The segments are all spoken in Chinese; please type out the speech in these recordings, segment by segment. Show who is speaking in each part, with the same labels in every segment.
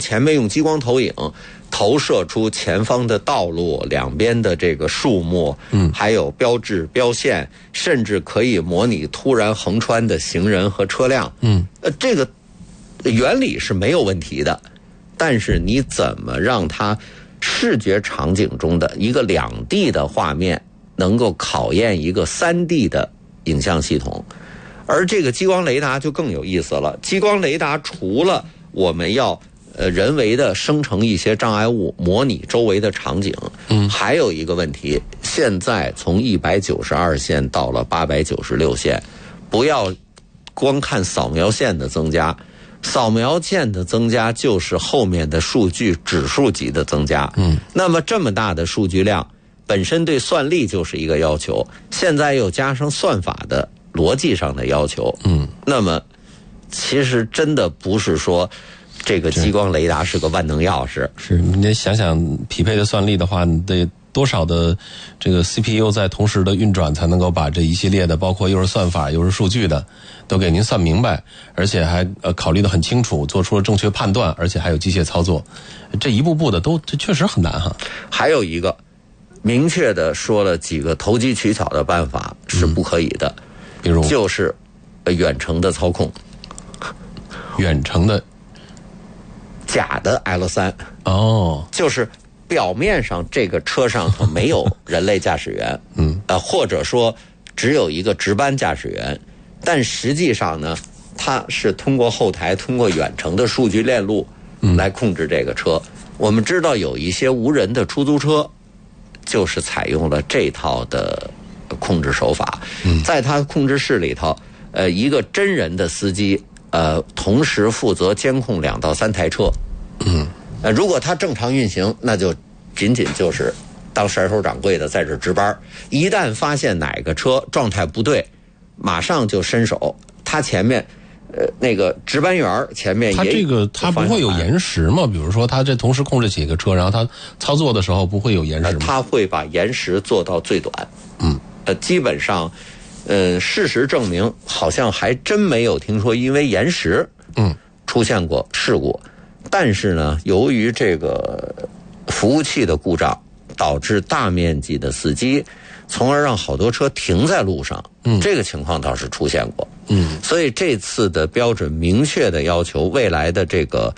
Speaker 1: 前面用激光投影投射出前方的道路两边的这个树木，还有标志标线，甚至可以模拟突然横穿的行人和车辆。这个原理是没有问题的，但是你怎么让它视觉场景中的一个2D 的画面能够考验一个3D 的影像系统？而这个激光雷达就更有意思了。激光雷达除了我们要人为的生成一些障碍物，模拟周围的场景，还有一个问题，现在从192线到了896线，不要光看扫描线的增加，扫描线的增加就是后面的数据指数级的增加。那么这么大的数据量本身对算力就是一个要求，现在又加上算法的逻辑上的要求，那么其实真的不是说这个激光雷达是个万能钥匙。
Speaker 2: 是，你得想想匹配的算力的话，你得多少的这个 CPU 在同时的运转，才能够把这一系列的包括又是算法又是数据的都给您算明白，而且还考虑得很清楚，做出了正确判断，而且还有机械操作，这一步步的这确实很难哈。
Speaker 1: 还有一个明确的说了几个投机取巧的办法是不可以的，
Speaker 2: 比如
Speaker 1: 就是远程的操控，
Speaker 2: 远程的
Speaker 1: 假的 L3，就是表面上这个车上头没有人类驾驶员，或者说只有一个值班驾驶员，但实际上呢，它是通过后台通过远程的数据链路来控制这个车。我们知道有一些无人的出租车就是采用了这套的控制手法，在它控制室里头，一个真人的司机同时负责监控2到3台车。如果它正常运行，那就仅仅就是当甩手掌柜的在这值班。一旦发现哪个车状态不对，马上就伸手。他前面那个值班员前面也
Speaker 2: 他不会有延时吗？比如说他这同时控制几个车，然后他操作的时候不会有延时吗？
Speaker 1: 他会把延时做到最短。基本上事实证明好像还真没有听说因为延时出现过事故。但是呢，由于这个服务器的故障，导致大面积的死机，从而让好多车停在路上。这个情况倒是出现过。所以这次的标准明确的要求，未来的这个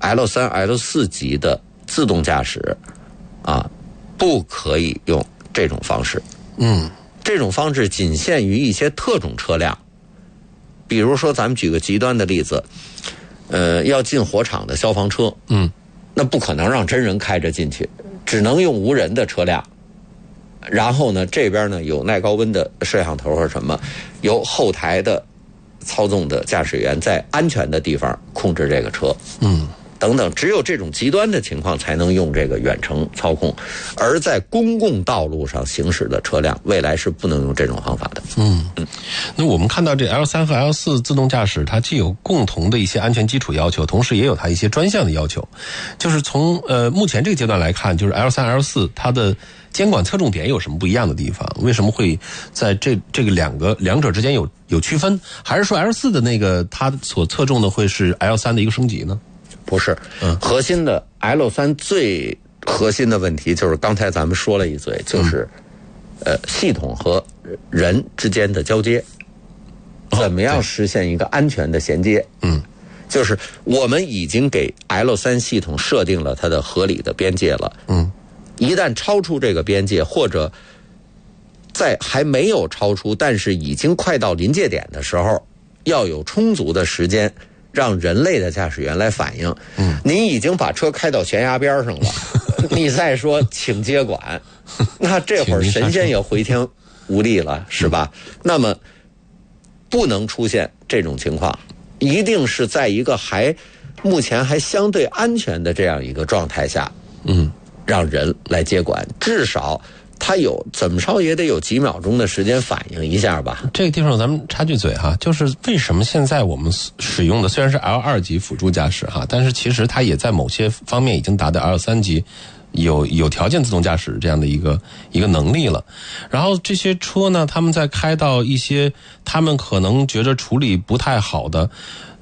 Speaker 1: L3、L4 级的自动驾驶不可以用这种方式。这种方式仅限于一些特种车辆，比如说咱们举个极端的例子。要进火场的消防车，那不可能让真人开着进去，只能用无人的车辆。然后呢，这边呢有耐高温的摄像头或什么，由后台的操纵的驾驶员在安全的地方控制这个车，等等，只有这种极端的情况才能用这个远程操控，而在公共道路上行驶的车辆，未来是不能用这种方法的。
Speaker 2: 那我们看到这 L3 和 L4 自动驾驶，它既有共同的一些安全基础要求，同时也有它一些专项的要求。就是从目前这个阶段来看，就是 L3、L4 它的监管侧重点有什么不一样的地方？为什么会在这个两者之间有区分？还是说 L4 的那个它所侧重的会是 L3 的一个升级呢？
Speaker 1: 不是，核心的 L3 最核心的问题就是刚才咱们说了一嘴，就是系统和人之间的交接，怎么样实现一个安全的衔接？就是我们已经给 L3 系统设定了它的合理的边界了。一旦超出这个边界，或者在还没有超出，但是已经快到临界点的时候，要有充足的时间让人类的驾驶员来反应。您已经把车开到悬崖边上了，你再说请接管，那这会儿神仙也回天无力了，是吧？那么不能出现这种情况，一定是在一个目前还相对安全的这样一个状态下，让人来接管，至少他怎么着也得有几秒钟的时间反应一下吧。
Speaker 2: 这个地方咱们插句嘴哈，就是为什么现在我们使用的虽然是 L2 级辅助驾驶哈，但是其实它也在某些方面已经达到 L3 级有条件自动驾驶这样的一个能力了。然后这些车呢，他们在开到一些他们可能觉得处理不太好的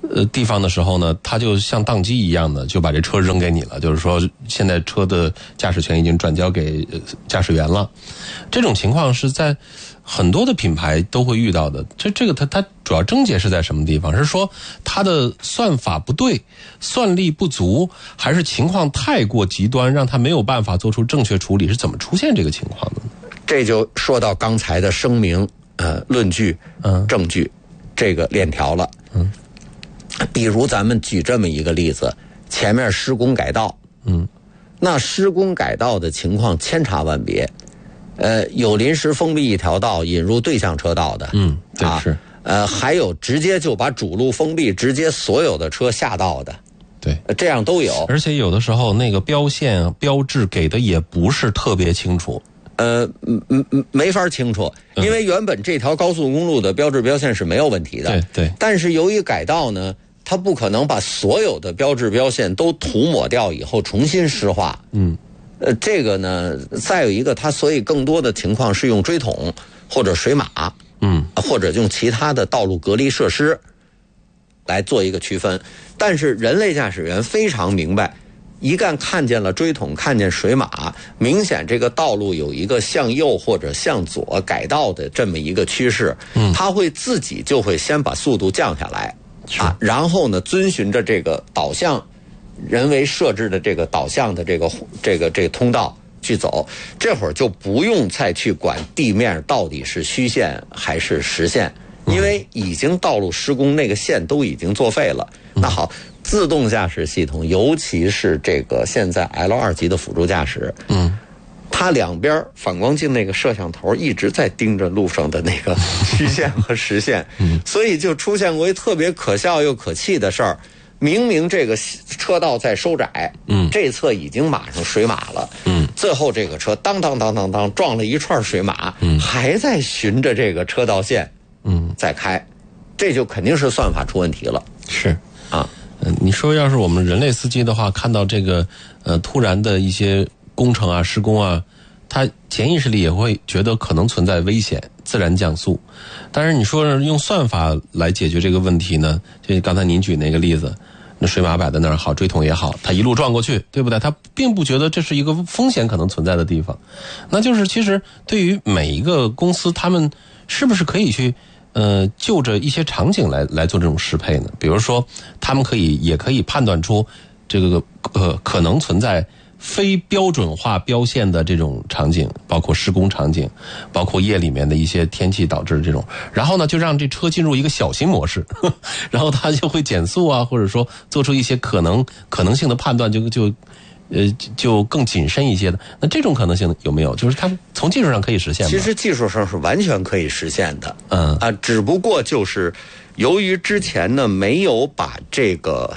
Speaker 2: 地方的时候呢，他就像当机一样的就把这车扔给你了，就是说现在车的驾驶权已经转交给驾驶员了。这种情况是在很多的品牌都会遇到的。这个它主要症结是在什么地方？是说它的算法不对，算力不足，还是情况太过极端，让它没有办法做出正确处理？是怎么出现这个情况的呢？
Speaker 1: 这就说到刚才的声明、论据、证据这个链条了。比如咱们举这么一个例子，前面施工改道，那施工改道的情况千差万别，有临时封闭一条道引入对向车道的，
Speaker 2: 对，是，
Speaker 1: 还有直接就把主路封闭，直接所有的车下道的，
Speaker 2: 对，
Speaker 1: 这样都有。
Speaker 2: 而且有的时候那个标线标志给的也不是特别清楚。
Speaker 1: 没法清楚，因为原本这条高速公路的标志标线是没有问题的，
Speaker 2: 对。
Speaker 1: 但是由于改道呢，它不可能把所有的标志标线都涂抹掉以后重新施画。这个呢，再有一个，它所以更多的情况是用锥桶或者水马，或者用其他的道路隔离设施来做一个区分。但是人类驾驶员非常明白，一旦看见了锥桶，看见水马，明显这个道路有一个向右或者向左改道的这么一个趋势，他会自己就会先把速度降下来，然后呢，遵循着这个导向人为设置的这个导向的这个通道去走，这会儿就不用再去管地面到底是虚线还是实线，因为已经道路施工那个线都已经作废了。那好，自动驾驶系统，尤其是这个现在 L2 级的辅助驾驶，它两边反光镜那个摄像头一直在盯着路上的那个虚线和实线，所以就出现过一特别可笑又可气的事儿。明明这个车道在收窄，这侧已经码上水马了，最后这个车当撞了一串水马，还在循着这个车道线，在开，这就肯定是算法出问题了。
Speaker 2: 是啊，你说要是我们人类司机的话，看到这个突然的一些工程啊、施工啊，他潜意识里也会觉得可能存在危险，自然降速。但是你说用算法来解决这个问题呢？就刚才您举那个例子，那水马摆在那儿好，锥桶也好，他一路撞过去，对不对？他并不觉得这是一个风险可能存在的地方。那就是其实对于每一个公司，他们是不是可以去就着一些场景来做这种适配呢？比如说，他们也可以判断出这个可能存在非标准化标线的这种场景，包括施工场景，包括夜里面的一些天气导致的这种，然后呢，就让这车进入一个小型模式，然后它就会减速啊，或者说做出一些可能性的判断，就更谨慎一些的。那这种可能性有没有？就是它从技术上可以实现吗？
Speaker 1: 其实技术上是完全可以实现的，只不过就是由于之前呢没有把这个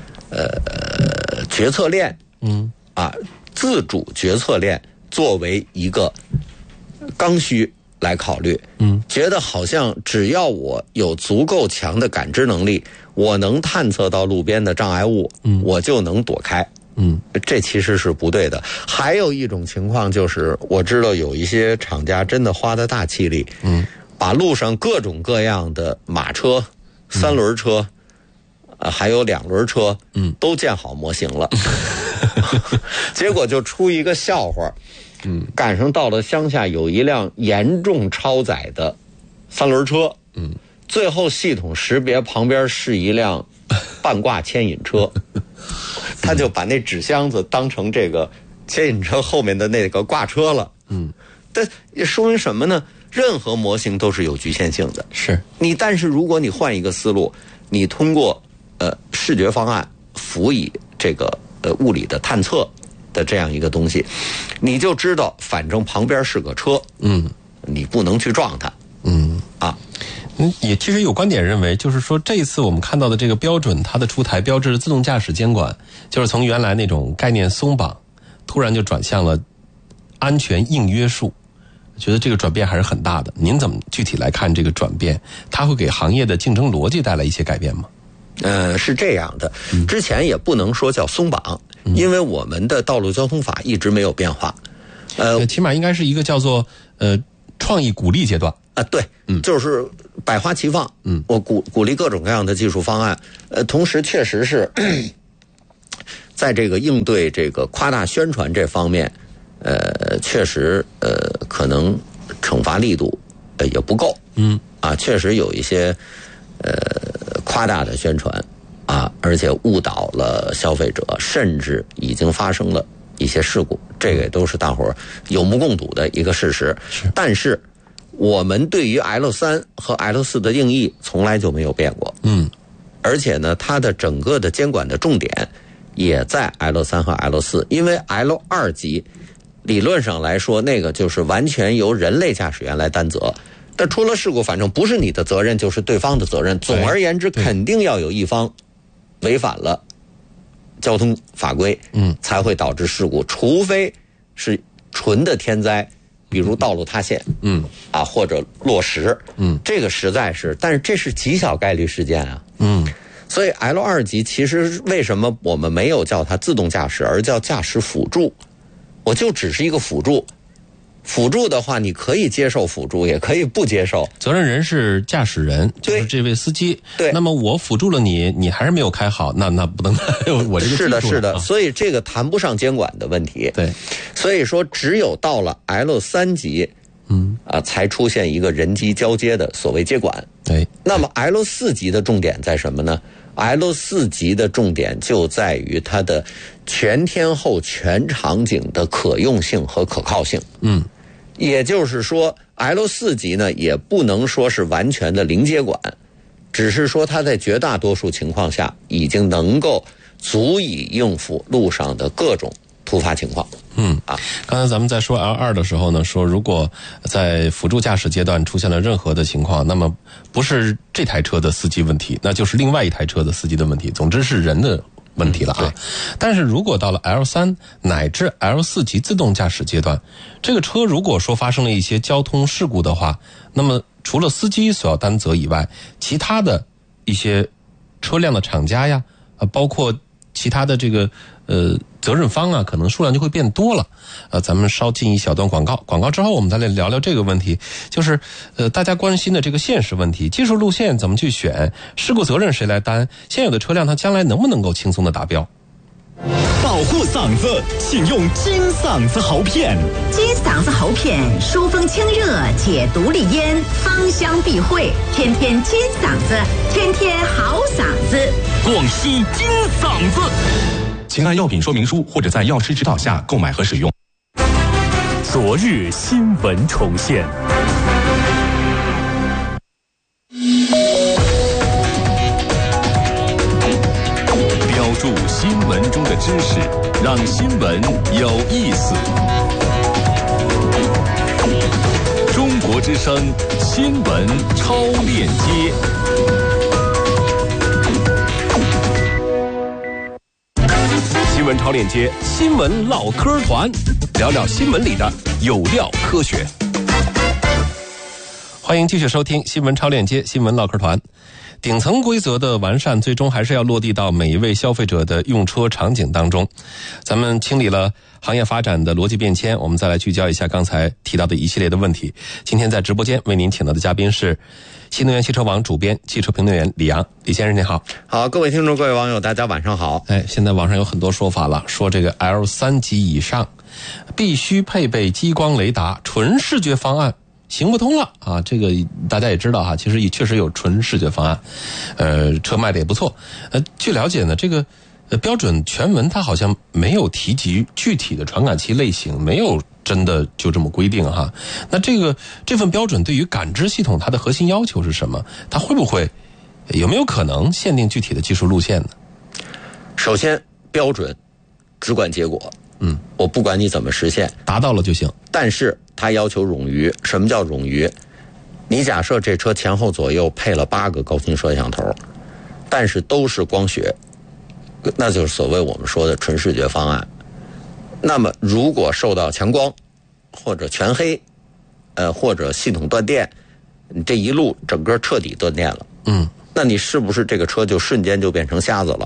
Speaker 1: 决策链，自主决策链作为一个刚需来考虑，觉得好像只要我有足够强的感知能力，我能探测到路边的障碍物，我就能躲开。这其实是不对的。还有一种情况就是，我知道有一些厂家真的花的大气力，把路上各种各样的马车、三轮车，还有两轮车，都建好模型了。结果就出一个笑话，赶上到了乡下有一辆严重超载的三轮车，最后系统识别旁边是一辆半挂牵引车，他就把那纸箱子当成这个牵引车后面的那个挂车了。但也说明什么呢？任何模型都是有局限性的。
Speaker 2: 是
Speaker 1: 但是如果你换一个思路，你通过视觉方案辅以这个物理的探测的这样一个东西，你就知道反正旁边是个车，你不能去撞它。
Speaker 2: 也其实有观点认为，就是说这一次我们看到的这个标准，它的出台标志自动驾驶监管，就是从原来那种概念松绑，突然就转向了安全硬约束。觉得这个转变还是很大的。您怎么具体来看这个转变？它会给行业的竞争逻辑带来一些改变吗？
Speaker 1: 是这样的，之前也不能说叫松绑，因为我们的道路交通法一直没有变化。
Speaker 2: 起码应该是一个叫做创意鼓励阶段。
Speaker 1: 对，就是百花齐放。我鼓励各种各样的技术方案。同时确实是在这个应对这个夸大宣传这方面，确实可能惩罚力度也不够。确实有一些夸大的宣传而且误导了消费者，甚至已经发生了一些事故，这个也都是大伙儿有目共睹的一个事实。但是我们对于 L3 和 L4 的定义从来就没有变过。而且呢，它的整个的监管的重点也在 L3 和 L4， 因为 L2 级理论上来说，那个就是完全由人类驾驶员来担责。但出了事故，反正不是你的责任，就是对方的责任。总而言之，肯定要有一方违反了交通法规，才会导致事故，除非是纯的天灾，比如道路塌陷，或者落石，这个实在是，但是这是极小概率事件啊，所以 L2 级其实为什么我们没有叫它自动驾驶，而叫驾驶辅助？我就只是一个辅助。辅助的话，你可以接受辅助，也可以不接受。
Speaker 2: 责任人是驾驶人，就是这位司机。
Speaker 1: 对，
Speaker 2: 那么我辅助了你，你还是没有开好，那不能我这个
Speaker 1: 是的，是的。所以这个谈不上监管的问题。
Speaker 2: 对，
Speaker 1: 所以说只有到了 L3 级，才出现一个人机交接的所谓接管。
Speaker 2: 对，
Speaker 1: 那么 L4 级的重点在什么呢？L4 级的重点就在于它的全天候全场景的可用性和可靠性。也就是说 L4 级呢也不能说是完全的零接管，只是说它在绝大多数情况下已经能够足以应付路上的各种突发情况。
Speaker 2: 刚才咱们在说 L2 的时候呢，说如果在辅助驾驶阶段出现了任何的情况，那么不是这台车的司机问题，那就是另外一台车的司机的问题，总之是人的问题了但是如果到了 L3 乃至 L4 级自动驾驶阶段，这个车如果说发生了一些交通事故的话，那么除了司机所要担责以外，其他的一些车辆的厂家呀，包括其他的这个责任方可能数量就会变多了。咱们稍进一小段广告之后，我们再来聊聊这个问题，就是大家关心的这个现实问题，技术路线怎么去选，事故责任谁来担，现有的车辆它将来能不能够轻松的达标。
Speaker 3: 保护嗓子，请用金嗓子喉片。
Speaker 4: 金嗓子喉片疏风清热，解毒利咽，芳香避秽，天天金嗓子，天天好嗓子。
Speaker 3: 广西金嗓子，请按药品说明书或者在药师指导下购买和使用。昨日新闻重现。标注新闻中的知识，让新闻有意思。中国之声新闻超链接。新闻超链接，新闻唠嗑团，聊聊新闻里的有料科学。
Speaker 2: 欢迎继续收听新闻超链接，新闻唠嗑团。顶层规则的完善，最终还是要落地到每一位消费者的用车场景当中。咱们清理了行业发展的逻辑变迁，我们再来聚焦一下刚才提到的一系列的问题。今天在直播间为您请到的嘉宾是新能源汽车网主编、汽车评论员李阳。李先生您好。
Speaker 1: 好，各位听众各位网友大家晚上好。
Speaker 2: 现在网上有很多说法了，说这个 L3 级以上必须配备激光雷达，纯视觉方案行不通了啊！这个大家也知道其实也确实有纯视觉方案，车卖的也不错。据了解呢，这个标准全文它好像没有提及具体的传感器类型，没有真的就这么规定那这份标准对于感知系统它的核心要求是什么？它会不会有没有可能限定具体的技术路线呢？
Speaker 1: 首先，标准只管结果。我不管你怎么实现，
Speaker 2: 达到了就行。
Speaker 1: 但是它要求冗余。什么叫冗余？你假设这车前后左右配了8个高清摄像头，但是都是光学，那就是所谓我们说的纯视觉方案。那么如果受到强光或者全黑，或者系统断电，你这一路整个彻底断电了，那你是不是这个车就瞬间就变成瞎子了？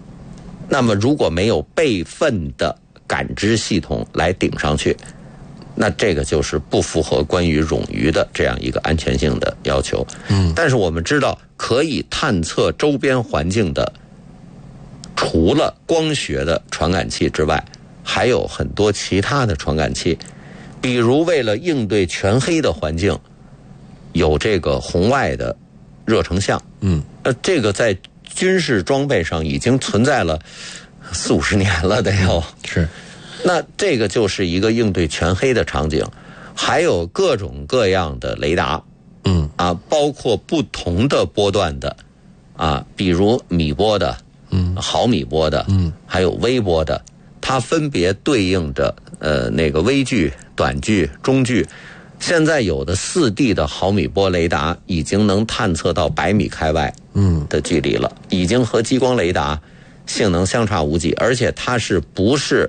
Speaker 1: 那么如果没有备份的感知系统来顶上去， 那这个就是不符合关于冗余的这样一个安全性的要求。但是我们知道，可以探测周边环境的，除了光学的传感器之外，还有很多其他的传感器，比如为了应对全黑的环境，有这个红外的热成像。这个在军事装备上已经存在了40-50年了，得有。
Speaker 2: 是。
Speaker 1: 那这个就是一个应对全黑的场景，还有各种各样的雷达，包括不同的波段的，比如米波的，毫米波的，还有微波的，它分别对应着那个微距、短距、中距。现在有的4D 的毫米波雷达已经能探测到100米开外的距离了，已经和激光雷达性能相差无几，而且它是不是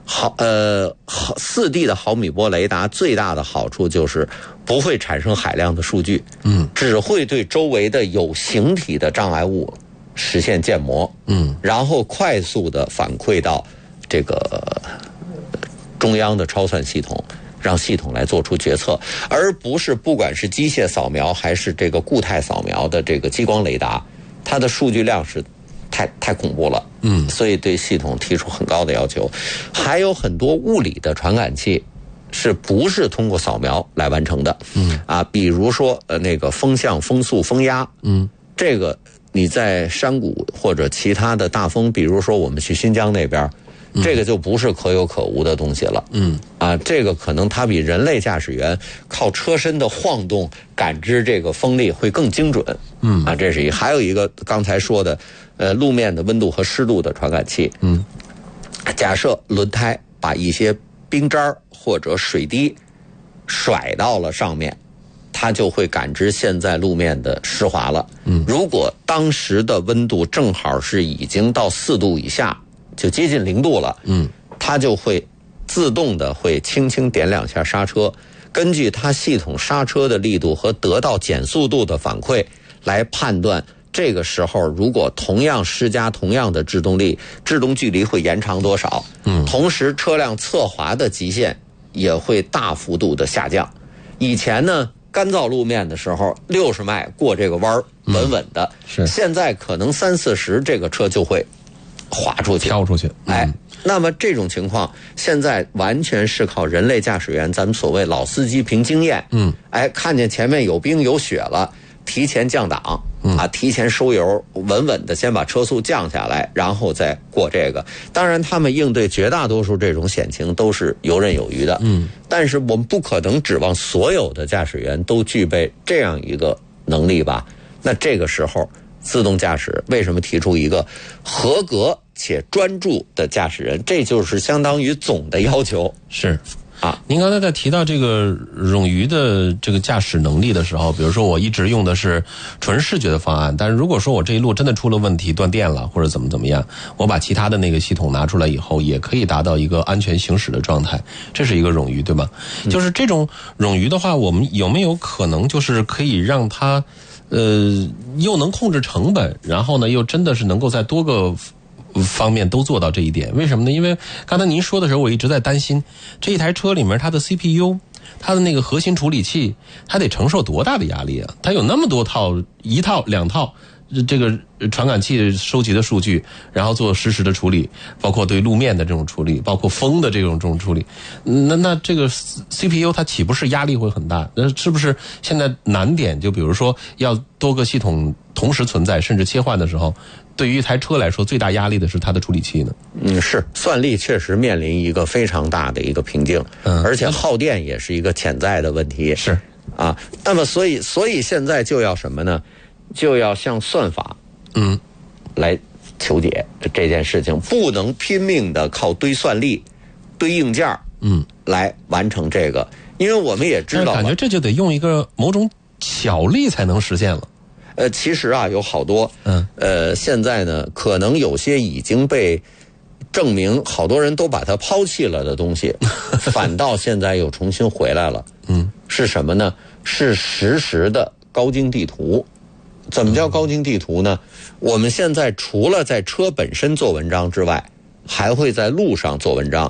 Speaker 1: 4D 的毫米波雷达最大的好处就是不会产生海量的数据，只会对周围的有形体的障碍物实现建模，然后快速的反馈到这个中央的超算系统，让系统来做出决策，而不是不管是机械扫描还是这个固态扫描的这个激光雷达，它的数据量是太恐怖了，所以对系统提出很高的要求。还有很多物理的传感器是不是通过扫描来完成的？比如说那个风向、风速、风压，这个你在山谷或者其他的大风，比如说我们去新疆那边，这个就不是可有可无的东西了。这个可能它比人类驾驶员靠车身的晃动感知这个风力会更精准。这是还有一个刚才说的，路面的温度和湿度的传感器。假设轮胎把一些冰渣或者水滴甩到了上面，它就会感知现在路面的湿滑了。如果当时的温度正好是已经到4度以下，就接近0度了，它就会自动的会轻轻点2下刹车，根据它系统刹车的力度和得到减速度的反馈来判断这个时候如果同样施加同样的制动力，制动距离会延长多少。同时车辆侧滑的极限也会大幅度的下降。以前呢，干燥路面的时候60迈过这个弯稳稳的，现在可能30-40这个车就会滑出去，
Speaker 2: 跳出去。
Speaker 1: 那么这种情况现在完全是靠人类驾驶员，咱们所谓老司机凭经验，看见前面有冰有雪了，提前降档，提前收油，稳稳的先把车速降下来，然后再过这个。当然他们应对绝大多数这种险情都是游刃有余的，但是我们不可能指望所有的驾驶员都具备这样一个能力吧。那这个时候自动驾驶为什么提出一个合格且专注的驾驶人？这就是相当于总的要求。
Speaker 2: 是您刚才在提到这个冗余的这个驾驶能力的时候，比如说我一直用的是纯视觉的方案，但是如果说我这一路真的出了问题，断电了或者怎么样，我把其他的那个系统拿出来以后，也可以达到一个安全行驶的状态，这是一个冗余，对吧？就是这种冗余的话，我们有没有可能就是可以让它又能控制成本，然后呢又真的是能够在多个方面都做到这一点？为什么呢？因为刚才您说的时候，我一直在担心这一台车里面它的 CPU， 它的那个核心处理器，它得承受多大的压力啊？它有那么多套，1套2套这个传感器收集的数据，然后做实时的处理，包括对路面的这种处理，包括风的这种处理。那这个 CPU 它岂不是压力会很大？那是不是现在难点就比如说要多个系统同时存在甚至切换的时候，对于一台车来说最大压力的是它的处理器呢？
Speaker 1: 是算力确实面临一个非常大的一个瓶颈，而且耗电也是一个潜在的问题。
Speaker 2: 是
Speaker 1: 那么所以现在就要什么呢？就要向算法来求解这件事情，不能拼命的靠堆算力堆硬件来完成这个，因为我们也知道
Speaker 2: 感觉这就得用一个某种巧力才能实现了。
Speaker 1: 其实有好多现在呢可能有些已经被证明好多人都把它抛弃了的东西反倒现在又重新回来了。是什么呢？是实时的高精地图。怎么叫高精地图呢？我们现在除了在车本身做文章之外，还会在路上做文章。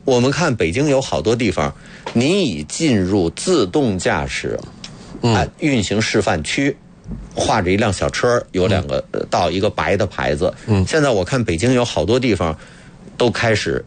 Speaker 1: 我们看北京有好多地方，你已进入自动驾驶运行示范区，画着一辆小车，有2个道，一个白的牌子。现在我看北京有好多地方都开始